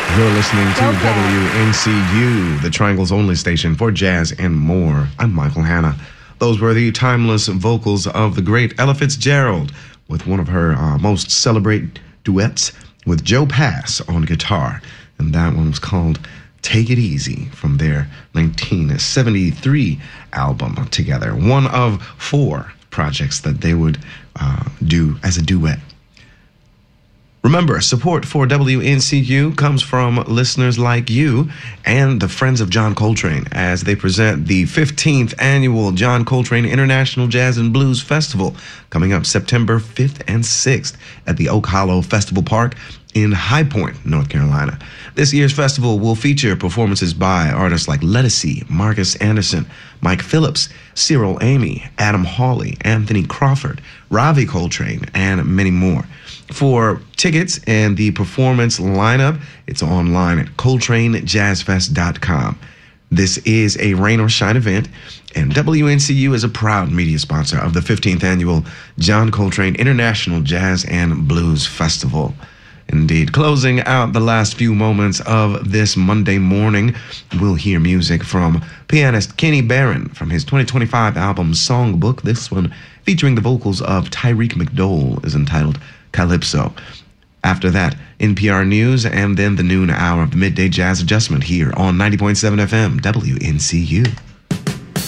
You're listening to WNCU, the Triangle's only station for jazz and more. I'm Michael Hanna. Those were the timeless vocals of the great Ella Fitzgerald with one of her most celebrated duets with Joe Pass on guitar. And that one was called Take It Easy from their 1973 album together. One of 4 projects that they would do as a duet. Remember, support for WNCU comes from listeners like you and the Friends of John Coltrane as they present the 15th annual John Coltrane International Jazz and Blues Festival coming up September 5th and 6th at the Oak Hollow Festival Park in High Point, North Carolina. This year's festival will feature performances by artists like Lettucey, Marcus Anderson, Mike Phillips, Cyril Amy, Adam Hawley, Anthony Crawford, Ravi Coltrane, and many more. For tickets and the performance lineup, it's online at ColtraneJazzFest.com. This is a rain or shine event, and WNCU is a proud media sponsor of the 15th annual John Coltrane International Jazz and Blues Festival. Indeed, closing out the last few moments of this Monday morning, we'll hear music from pianist Kenny Barron from his 2025 album Songbook. This one, featuring the vocals of Tyreek McDowell, is entitled Calypso. After that, NPR News, and then the noon hour of the Midday Jazz Adjustment here on 90.7 FM WNCU.